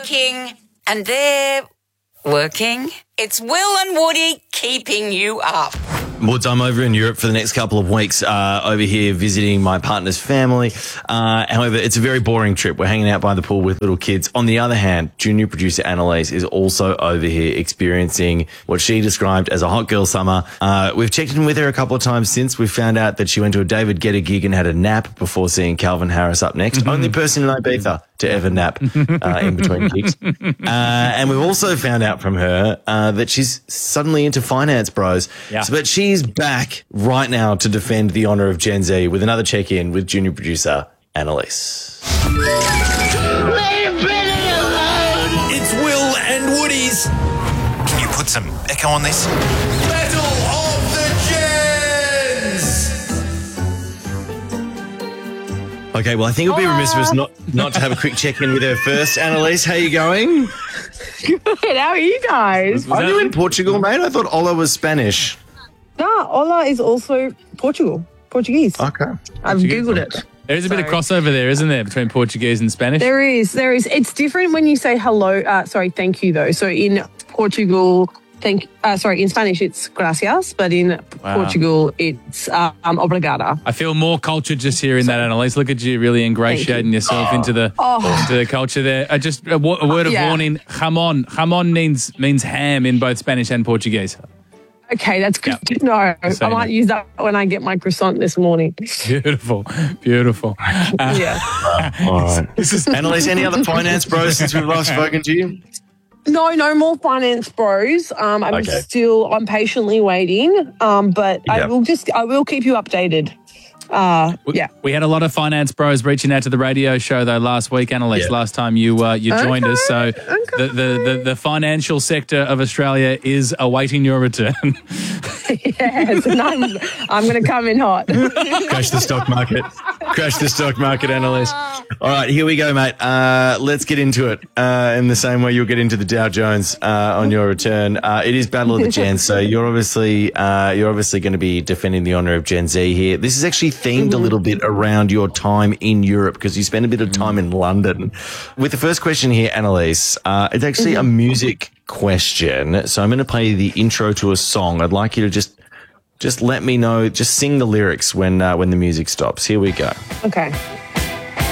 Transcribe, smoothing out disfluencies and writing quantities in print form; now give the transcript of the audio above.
working, and they're working. It's Will and Woody keeping you up. Woods, I'm over in Europe for the next couple of weeks, over here visiting my partner's family. However, it's a very boring trip. We're hanging out by the pool with little kids. On the other hand, junior producer Annalise is also over here experiencing what she described as a hot girl summer. We've checked in with her a couple of times since. We found out that she went to a David Guetta gig and had a nap before seeing Calvin Harris up next. Only person in Ibiza to ever nap in between gigs. And we've also found out from her that she's suddenly into finance, bros. Yeah. But she's back right now to defend the honour of Gen Z with another check-in with junior producer Annalise. It's Will and Woody's. Can you put some echo on this? Battle of the Gens. Okay, well, I think it would be remiss of us not to have a quick check-in with her first. Annalise, how you going? Good. How are you guys? Are you in Portugal, mate? I thought Ola was Spanish. Nah, Ola is also Portuguese. Okay. I've Googled it. There is a bit of crossover there, isn't there, between Portuguese and Spanish? There is. It's different when you say hello. Thank you, though. So in Portugal, in Spanish, it's gracias, but in Portugal, it's obrigada. I feel more cultured just hearing that, Annalise. Look at you really ingratiating yourself into the culture there. Just a word of warning, jamón. Jamón means ham in both Spanish and Portuguese. Okay, that's good to know. I might use that when I get my croissant this morning. Beautiful. Yeah. All right. Annalise, any other finance bros since we've last spoken to you? No more finance bros. I'm patiently waiting. But I will keep you updated. We had a lot of finance bros reaching out to the radio show though last week, Annalise. Last time you joined us, so the financial sector of Australia is awaiting your return. Yes, and I'm going to come in hot. Crash the stock market, Annalise. All right, here we go, mate. Let's get into it in the same way you'll get into the Dow Jones on your return. It is Battle of the Gens, so you're obviously going to be defending the honour of Gen Z here. This is actually themed a little bit around your time in Europe because you spent a bit of time in London. With the first question here, Annalise, it's actually a music question. So I'm going to play the intro to a song. I'd like you to just let me know, just sing the lyrics when the music stops. Here we go. Okay.